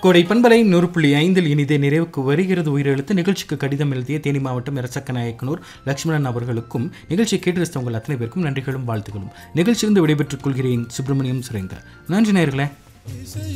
கோடை பண்பலை 100.5 இனிதே நிறைவுக்கு வருகிறது. உயிரெழுத்து நிகழ்ச்சிக்கு கடிதம் எழுதிய தேனி மாவட்டம் இரசக்கநாயக்கனூர் லட்சுமணன் அவர்களுக்கும் நிகழ்ச்சியை கேட்டு ரசித்தவங்கள் அத்தனை பேருக்கும் நன்றிகளும் வாழ்த்துக்களும். நிகழ்ச்சியிலிருந்து விடைபெற்றுக் கொள்கிறேன். சுப்பிரமணியம் சுரேந்தர். நன்றி நேயர்களே.